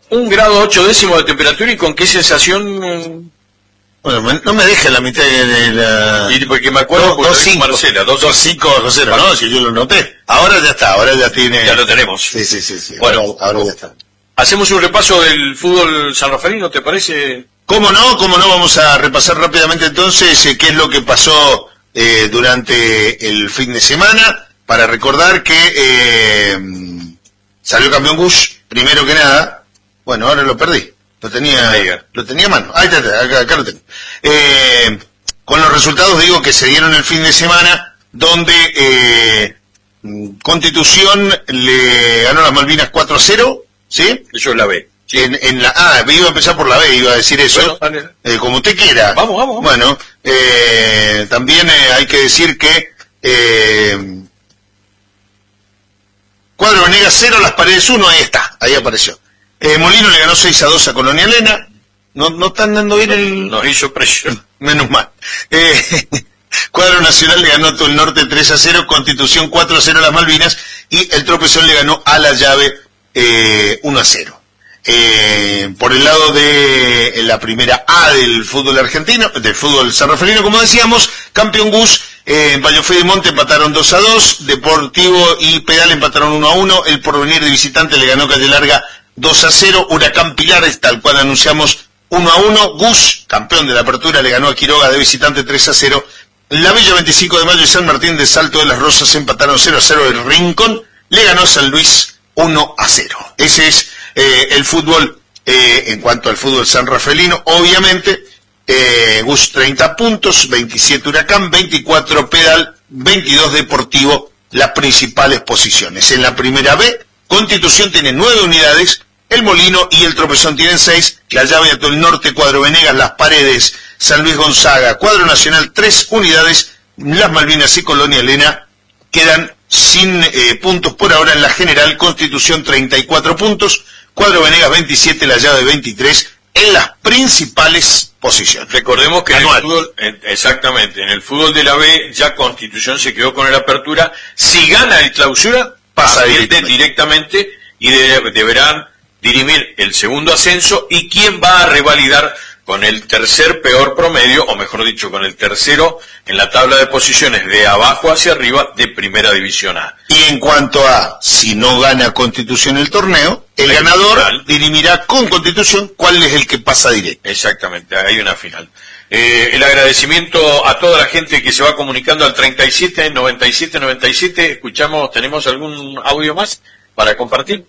1 grado 8 décimos de temperatura. ¿Y con qué sensación? Bueno, no me deja la mitad de la... Y porque me acuerdo 2.5 Marcela, 2.5 bajo cero, ¿no? Si yo lo noté. Ahora ya está, ahora ya tiene... Ya lo tenemos. Sí. Bueno, ahora ya está. Hacemos un repaso del fútbol sanrafaelino, ¿te parece? ¿Cómo no? Vamos a repasar rápidamente entonces qué es lo que pasó durante el fin de semana, para recordar que salió campeón Gush, primero que nada. Bueno, ahora lo perdí. Lo tenía a mano. Ahí está, acá lo tengo. Con los resultados digo que se dieron el fin de semana, donde Constitución le ganó a las Malvinas 4-0, ¿sí? Eso es la B. Sí. Iba a empezar por la B, iba a decir eso. Bueno, como usted quiera. Vamos. Bueno, también hay que decir que Cuadro Venegas 0, Las Paredes 1, ahí apareció. Molino le ganó 6-2 a Colonia Elena. No están dando bien el... Nos hizo presión. Menos mal. Cuadro Nacional le ganó a todo el Norte 3-0, Constitución 4-0 a las Malvinas, y el Tropezón le ganó a La Llave 1-0. Por el lado de la primera A del fútbol argentino, del fútbol sanrafaelino, como decíamos, campeón Gus, Vallofé y Monte empataron 2-2, Deportivo y Pedal empataron 1-1, el Porvenir de visitante le ganó Calle Larga 2-0, Huracán Pilares, tal cual anunciamos, 1-1, Gus, campeón de la apertura, le ganó a Quiroga de visitante 3-0, la Villa 25 de Mayo y San Martín de Salto de las Rosas empataron 0-0, el Rincón le ganó a San Luis 1-0. Ese es el fútbol, en cuanto al fútbol sanrafaelino, obviamente, Gus 30 puntos, 27 Huracán, 24 Pedal, 22 Deportivo, las principales posiciones. En la primera B, Constitución tiene 9 unidades, el Molino y el Tropezón tienen 6, La Llave, Atol Norte, Cuadro Venegas, Las Paredes, San Luis Gonzaga, Cuadro Nacional 3 unidades, Las Malvinas y Colonia Elena quedan sin puntos por ahora en la general. Constitución 34 puntos, Cuadro Venegas 27, La Llave 23 en las principales posiciones. Recordemos que en el fútbol, exactamente, en el fútbol de la B ya Constitución se quedó con el apertura. Si gana el clausura, pasa directamente y deberán dirimir el segundo ascenso y quién va a revalidar con el tercer peor promedio, o mejor dicho, con el tercero en la tabla de posiciones de abajo hacia arriba de Primera División A. Y en cuanto a si no gana Constitución el torneo, el ganador dirimirá con Constitución cuál es el que pasa directo. Exactamente, hay una final. El agradecimiento a toda la gente que se va comunicando al 37 97 97. Escuchamos, ¿tenemos algún audio más para compartir?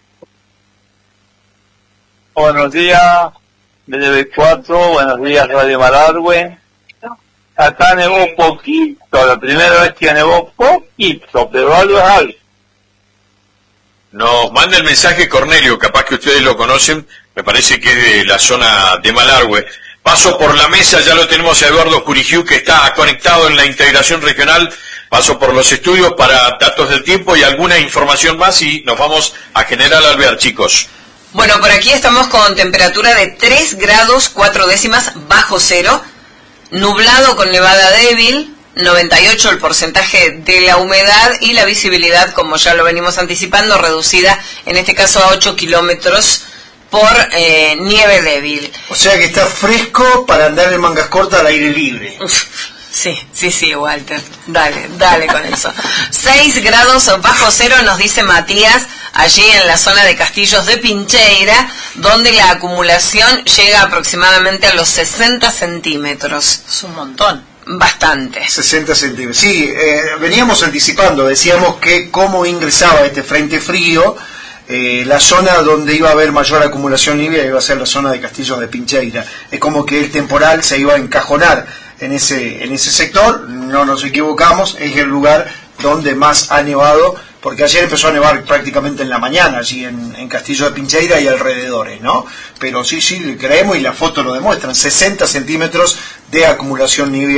Buenos días, BDB4, buenos días Radio Malargüe. Acá nevó poquito, la primera vez que nevó poquito, pero algo es algo. Nos manda el mensaje Cornelio, capaz que ustedes lo conocen, me parece que es de la zona de Malargüe. Paso por la mesa, ya lo tenemos a Eduardo Curigiu, que está conectado en la integración regional. Paso por los estudios para datos del tiempo y alguna información más y nos vamos a General Alvear, chicos. Bueno, por aquí estamos con temperatura de 3 grados 4 décimas bajo cero, nublado con nevada débil, 98 el porcentaje de la humedad y la visibilidad, como ya lo venimos anticipando, reducida en este caso a 8 kilómetros por nieve débil. O sea que está fresco para andar en mangas cortas al aire libre. Sí, Walter, dale con eso. 6 grados bajo cero nos dice Matías, allí en la zona de Castillos de Pincheira, donde la acumulación llega aproximadamente a los 60 centímetros. Es un montón. Bastante. 60 centímetros. Sí, veníamos anticipando, decíamos que cómo ingresaba este frente frío, la zona donde iba a haber mayor acumulación lluvia iba a ser la zona de Castillos de Pincheira. Es como que el temporal se iba a encajonar en ese sector, no nos equivocamos, es el lugar donde más ha nevado, porque ayer empezó a nevar prácticamente en la mañana, allí en Castillo de Pincheira y alrededores, ¿no? Pero sí, creemos y la foto lo demuestran, 60 centímetros de acumulación nívea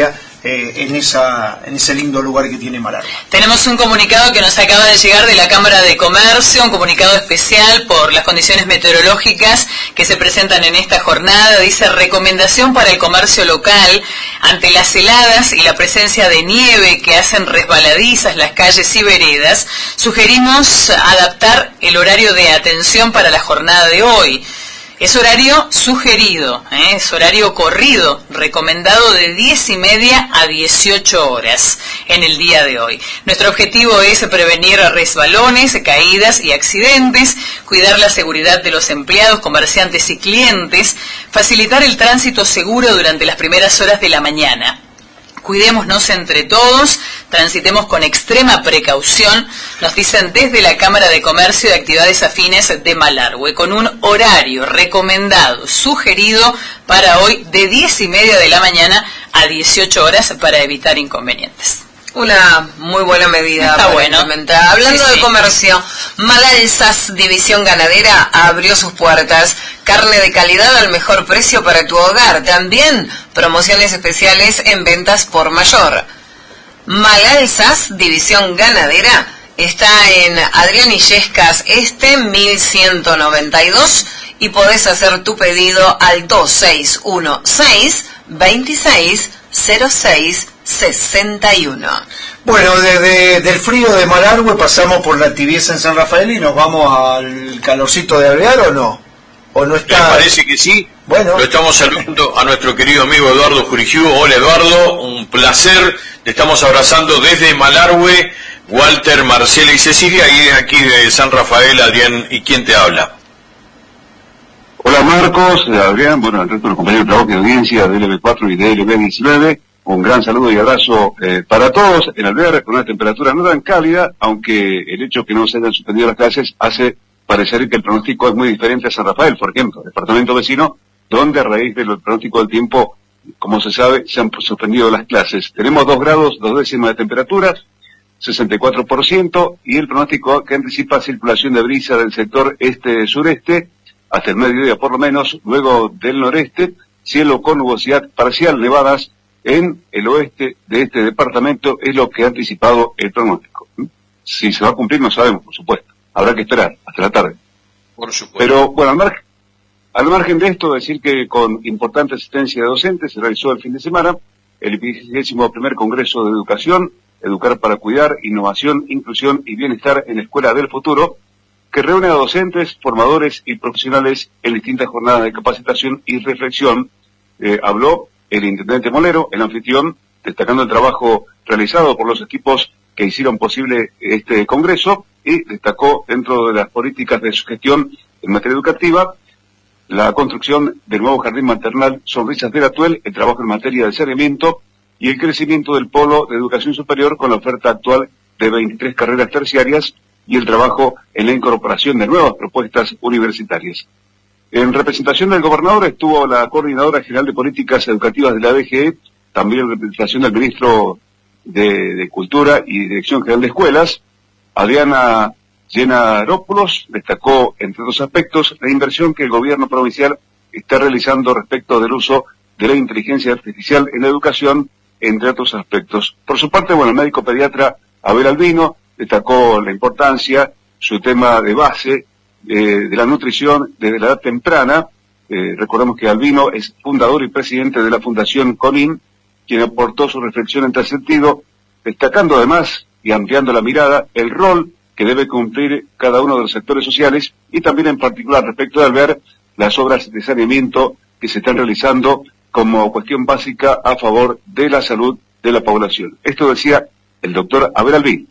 en ese lindo lugar que tiene Malargüe. Tenemos un comunicado que nos acaba de llegar de la Cámara de Comercio, un comunicado especial por las condiciones meteorológicas que se presentan en esta jornada. Dice: recomendación para el comercio local ante las heladas y la presencia de nieve que hacen resbaladizas las calles y veredas. Sugerimos adaptar el horario de atención para la jornada de hoy. Es horario sugerido, es horario corrido, recomendado de 10:30 a 18 horas en el día de hoy. Nuestro objetivo es prevenir resbalones, caídas y accidentes, cuidar la seguridad de los empleados, comerciantes y clientes, facilitar el tránsito seguro durante las primeras horas de la mañana. Cuidémonos entre todos, transitemos con extrema precaución, nos dicen desde la Cámara de Comercio y Actividades Afines de Malargüe, con un horario recomendado, sugerido para hoy de 10:30 de la mañana a 18 horas para evitar inconvenientes. Una muy buena medida. Está bueno. Hablando de comercio, Malalsas División Ganadera abrió sus puertas. Carne de calidad al mejor precio para tu hogar. También promociones especiales en ventas por mayor. Malalsas División Ganadera está en Adrián Illescas 1192 y podés hacer tu pedido al 2616 2606 61. Bueno, desde del frío de Malargüe pasamos por la tibieza en San Rafael y nos vamos al calorcito de Alvear, ¿o no? ¿O no está? Me parece que sí. Bueno. Lo estamos saludando a nuestro querido amigo Eduardo Jurigiu. Hola Eduardo, un placer. Te estamos abrazando desde Malargüe, Walter, Marcela y Cecilia, y aquí de San Rafael, Adrián, ¿y quién te habla? Hola Marcos, Adrián, bueno, el resto de los compañeros de trabajo y de audiencia de LB4 y de LB19. Un gran saludo y abrazo para todos en Alvear, con una temperatura no tan cálida, aunque el hecho que no se hayan suspendido las clases hace parecer que el pronóstico es muy diferente a San Rafael, por ejemplo, departamento vecino, donde a raíz del pronóstico del tiempo, como se sabe, se han suspendido las clases. Tenemos 2 grados, 2 décimas de temperatura, 64%, y el pronóstico que anticipa circulación de brisa del sector este-sureste, hasta el mediodía por lo menos, luego del noreste, cielo con nubosidad parcial, nevadas en el oeste de este departamento, es lo que ha anticipado el pronóstico. Si se va a cumplir no sabemos, por supuesto. Habrá que esperar hasta la tarde. Por supuesto. Pero, bueno, al margen de esto, decir que con importante asistencia de docentes se realizó el fin de semana el 21º Congreso de Educación, Educar para Cuidar, Innovación, Inclusión y Bienestar en la Escuela del Futuro, que reúne a docentes, formadores y profesionales en distintas jornadas de capacitación y reflexión. Habló el intendente Molero, el anfitrión, destacando el trabajo realizado por los equipos que hicieron posible este congreso, y destacó dentro de las políticas de su gestión en materia educativa la construcción del nuevo jardín maternal Sonrisas del Atuel, el trabajo en materia de saneamiento y el crecimiento del polo de educación superior con la oferta actual de 23 carreras terciarias y el trabajo en la incorporación de nuevas propuestas universitarias. En representación del gobernador estuvo la Coordinadora General de Políticas Educativas de la DGE, también en representación del Ministro de Cultura y Dirección General de Escuelas. Adriana Llenaropoulos destacó, entre otros aspectos, la inversión que el gobierno provincial está realizando respecto del uso de la inteligencia artificial en la educación, entre otros aspectos. Por su parte, bueno, el médico pediatra Abel Albino destacó la importancia, su tema de base, de la nutrición desde la edad temprana. Recordemos que Albino es fundador y presidente de la Fundación CONIN, quien aportó su reflexión en tal sentido, destacando además y ampliando la mirada el rol que debe cumplir cada uno de los sectores sociales, y también en particular respecto de ver las obras de saneamiento que se están realizando como cuestión básica a favor de la salud de la población. Esto decía el doctor Abel Albino.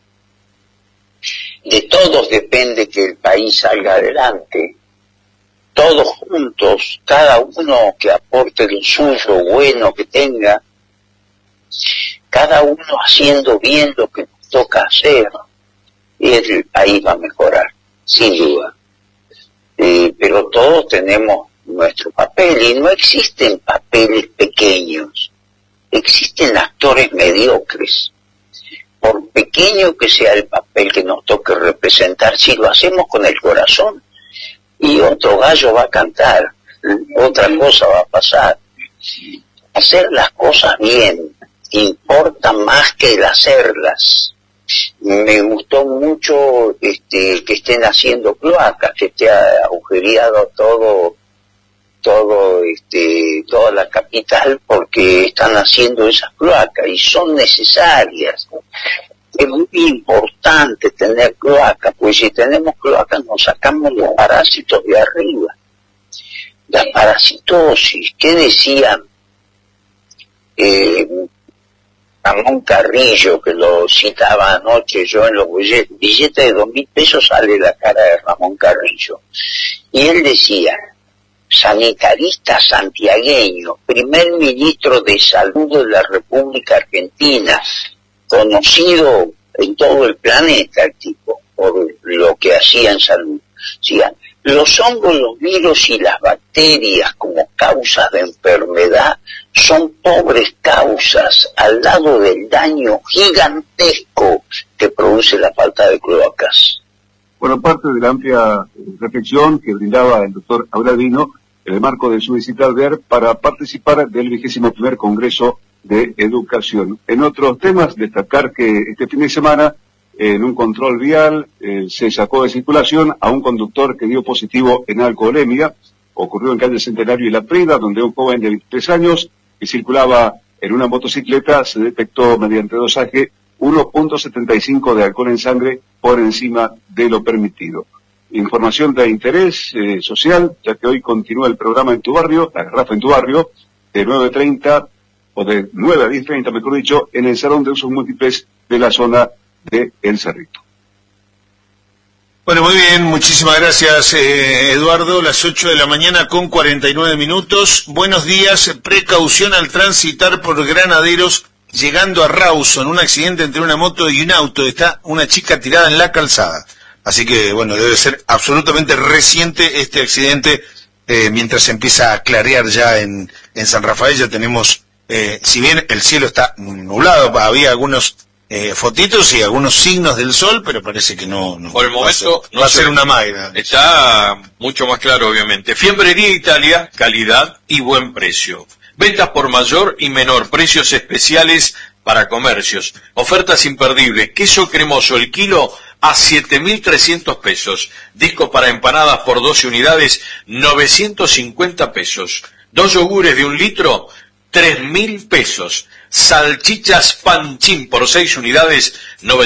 De todos depende que el país salga adelante, todos juntos, cada uno que aporte lo suyo bueno que tenga, cada uno haciendo bien lo que nos toca hacer, y el país va a mejorar, sin duda. Pero todos tenemos nuestro papel, y no existen papeles pequeños, existen actores mediocres. Por pequeño que sea el papel que nos toque representar, si lo hacemos con el corazón, y otro gallo va a cantar, otra cosa va a pasar. Hacer las cosas bien importa más que el hacerlas. Me gustó mucho que estén haciendo cloacas, que esté agujereado toda la capital, porque están haciendo esas cloacas y son necesarias. Es muy importante tener cloacas, pues si tenemos cloacas nos sacamos los parásitos de arriba. La parasitosis, ¿qué decían? Ramón Carrillo, que lo citaba anoche yo en los billetes de 2.000 pesos, sale la cara de Ramón Carrillo. Y él decía, sanitarista santiagueño, primer ministro de salud de la República Argentina, conocido en todo el planeta el tipo, por lo que hacía en salud. Decía, los hongos, los virus y las bacterias como causas de enfermedad son pobres causas al lado del daño gigantesco que produce la falta de cloacas. Bueno, parte de la amplia reflexión que brindaba el doctor Aurelino en el marco de su visita al VEAR para participar del 21º Congreso de Educación. En otros temas, destacar que este fin de semana, en un control vial, se sacó de circulación a un conductor que dio positivo en alcoholemia. Ocurrió en calle Centenario y La Prida, donde un joven de 23 años que circulaba en una motocicleta se detectó mediante dosaje 1.75 de alcohol en sangre por encima de lo permitido. Información de interés social, ya que hoy continúa el programa en tu barrio, la garrafa en tu barrio, de 9:30 o de 9 a 10:30, mejor dicho, en el Salón de Usos Múltiples de la zona de El Cerrito. Bueno, muy bien, muchísimas gracias, Eduardo. Las 8 de la mañana con 49 minutos. Buenos días. Precaución al transitar por Granaderos, llegando a Rawson. Un accidente entre una moto y un auto. Está una chica tirada en la calzada. Así que, bueno, debe ser absolutamente reciente este accidente. Mientras se empieza a clarear ya en San Rafael, ya tenemos, si bien el cielo está nublado, había algunos fotitos y algunos signos del sol, pero parece que no por el momento va a ser una magra. Está mucho más claro, obviamente. Fiambrería Italia, calidad y buen precio. Ventas por mayor y menor, precios especiales para comercios. Ofertas imperdibles. Queso cremoso el kilo a 7.300 pesos. Disco para empanadas por 12 unidades, 950 pesos. 2 yogures de 1 litro, 3.000 pesos. Salchichas Panchín por 6 unidades,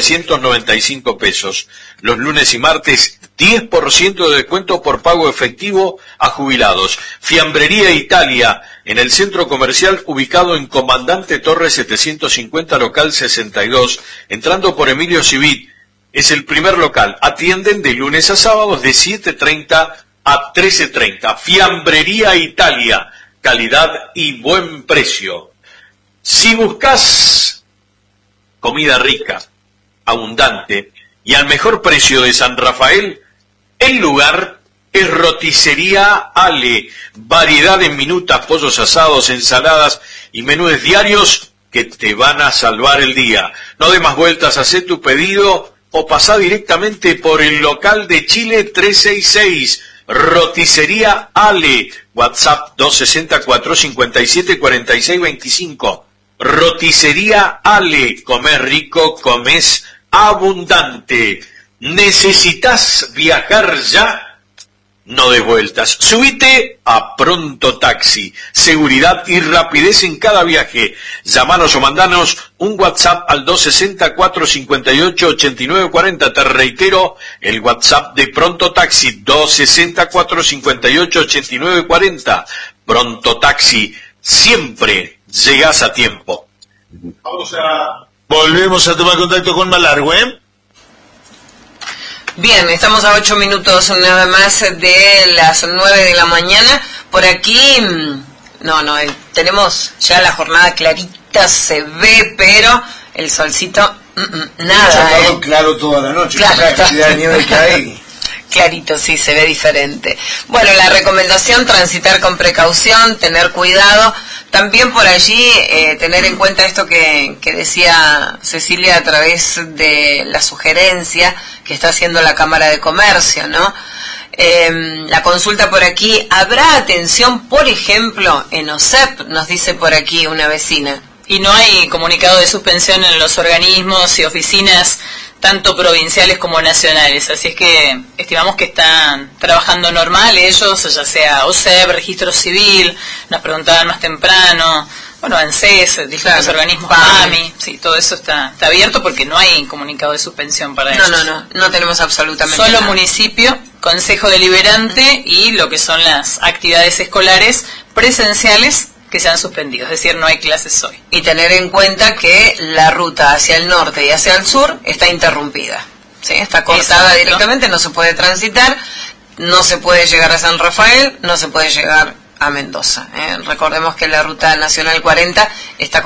995 pesos. Los lunes y martes, 10% de descuento por pago efectivo a jubilados. Fiambrería Italia, en el centro comercial ubicado en Comandante Torres 750, local 62, entrando por Emilio Civit. Es el primer local. Atienden de lunes a sábados de 7:30 a 13:30. Fiambrería Italia, calidad y buen precio. Si buscas comida rica, abundante y al mejor precio de San Rafael, el lugar es Roticería Ale. Variedad en minutas, pollos asados, ensaladas y menús diarios que te van a salvar el día. No des más vueltas, hacé tu pedido o pasá directamente por el local de Chile 366. Roticería Ale. WhatsApp 260-457-4625. Roticería Ale, comés rico, comés abundante. ¿Necesitas viajar ya? No des vueltas. Subite a Pronto Taxi. Seguridad y rapidez en cada viaje. Llamanos o mandanos un WhatsApp al 260-458-8940. Te reitero, el WhatsApp de Pronto Taxi, 260-458-8940. Pronto Taxi, siempre llegas a tiempo. Volvemos a tomar contacto con Malargüe. Bien, estamos a 8 minutos nada más de las 9 de la mañana. Por aquí, tenemos ya la jornada clarita, se ve, pero el solcito, nada. Claro toda la noche, claro, la cantidad de nieve que hay. Clarito, sí, se ve diferente. Bueno, la recomendación, transitar con precaución, tener cuidado. También por allí tener en cuenta esto que decía Cecilia a través de la sugerencia que está haciendo la Cámara de Comercio, ¿no? La consulta por aquí, ¿habrá atención, por ejemplo, en OSEP? Nos dice por aquí una vecina. Y no hay comunicado de suspensión en los organismos y oficinas tanto provinciales como nacionales, así es que estimamos que están trabajando normal ellos, ya sea OSEP, Registro Civil, nos preguntaban más temprano, bueno, ANSES, distintos organismos, PAMI, sí, todo eso está abierto porque no hay comunicado de suspensión para ellos. No tenemos absolutamente solo nada. Municipio, Consejo Deliberante y lo que son las actividades escolares presenciales que se han suspendido, es decir, no hay clases hoy. Y tener en cuenta que la ruta hacia el norte y hacia el sur está interrumpida, ¿sí? Está cortada directamente, no se puede transitar, no se puede llegar a San Rafael, no se puede llegar a Mendoza. Recordemos que la ruta nacional 40 está